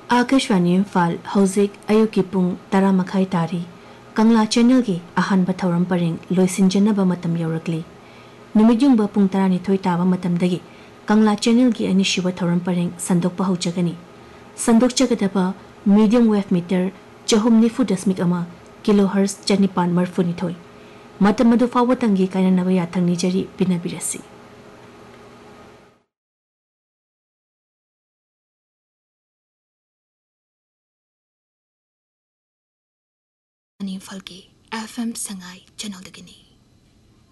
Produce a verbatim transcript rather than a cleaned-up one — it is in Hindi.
आकाशवाणी इम्फाल हौजिक अयुकी पुंग तरा मखाई तारी कंगला चैनल की अहानबा थौरम परिंग लोइसिनजनबा मतम यौरकली नुमिजुंगबा पुंग तरानिथोई ताबा मतमदगी कंगला चैनल की अनिशिबा थौरम परिंग संदोकपा हौजगनी संदोकचगदबा मीडियम वेव मीटर चहुम निफु दशमिक अमा किलो हर्स चनिपान मरफुनिथोई मतम मदु फावतंगी कायननबा याथंगनी जरी पिनबिरसी इम्फाल की एफ एम संगाई चैनल दगनी